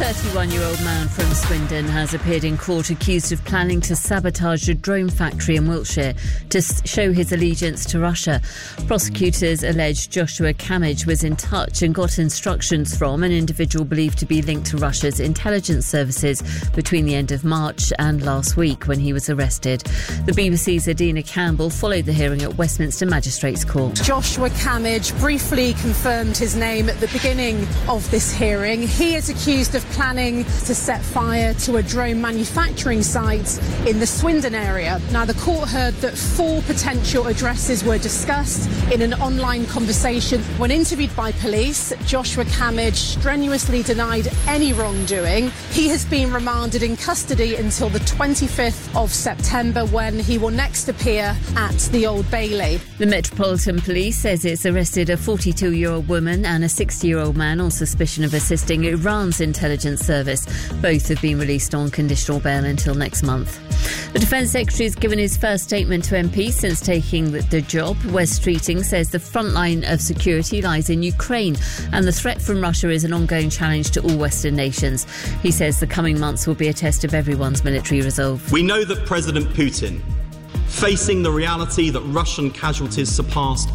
31-year-old man from Swindon has appeared in court accused of planning to sabotage a drone factory in Wiltshire to show his allegiance to Russia. Prosecutors allege Joshua Camage was in touch and got instructions from an individual believed to be linked to Russia's intelligence services between the end of March and last week when he was arrested. The BBC's Adina Campbell followed the hearing at Westminster Magistrates Court. Joshua Camage briefly confirmed his name at the beginning of this hearing. He is accused of planning to set fire to a drone manufacturing site in the Swindon area. Now, the court heard that 4 potential addresses were discussed in an online conversation. When interviewed by police, Joshua Camage strenuously denied any wrongdoing. He has been remanded in custody until the 25th of September when he will next appear at the Old Bailey. The Metropolitan Police says it's arrested a 42-year-old woman and a 60-year-old man on suspicion of assisting Iran's intelligence service. Both have been released on conditional bail until next month. The Defence Secretary has given his first statement to MPs since taking the job. Wes Streeting says the front line of security lies in Ukraine and the threat from Russia is an ongoing challenge to all Western nations. He says the coming months will be a test of everyone's military resolve. We know that President Putin, facing the reality that Russian casualties surpassed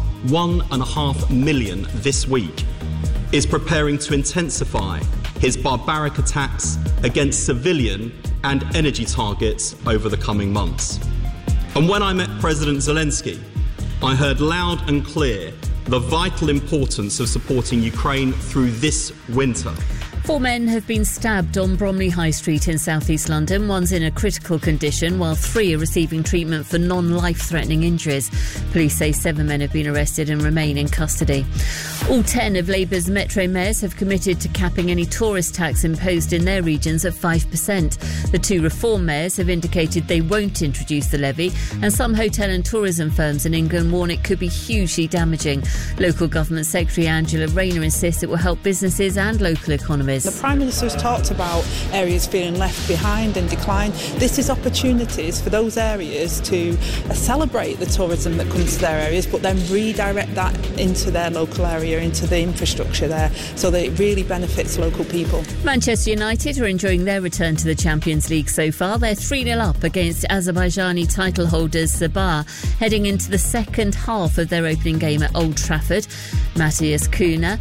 1.5 million this week, is preparing to intensify his barbaric attacks against civilian and energy targets over the coming months. And when I met President Zelensky, I heard loud and clear the vital importance of supporting Ukraine through this winter. 4 men have been stabbed on Bromley High Street in south-east London. One's in a critical condition, while 3 are receiving treatment for non-life-threatening injuries. Police say 7 men have been arrested and remain in custody. All 10 of Labour's Metro mayors have committed to capping any tourist tax imposed in their regions at 5%. The 2 Reform mayors have indicated they won't introduce the levy, and some hotel and tourism firms in England warn it could be hugely damaging. Local Government Secretary Angela Rayner insists it will help businesses and local economies. The Prime Minister has talked about areas feeling left behind and decline. This is opportunities for those areas to celebrate the tourism that comes to their areas, but then redirect that into their local area, into the infrastructure there, so that it really benefits local people. Manchester United are enjoying their return to the Champions League so far. They're 3-0 up against Azerbaijani title holders Sabah, heading into the second half of their opening game at Old Trafford. Matheus Cunha,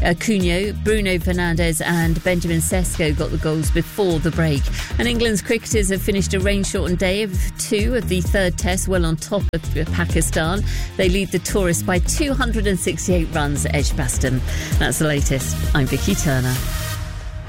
Bruno Fernandes and Benjamin Sesko got the goals before the break. And England's cricketers have finished a rain-shortened day of 2 of the third test well on top of Pakistan. They lead the tourists by 268 runs at Edgbaston. That's the latest. I'm Vicky Turner.